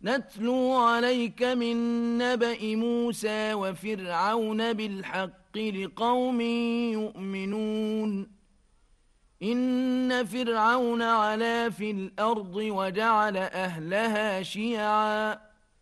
نتلو عليك من نبأ موسى وفرعون بالحق لقوم يؤمنون إن فرعون علا في الأرض وجعل أهلها شيعا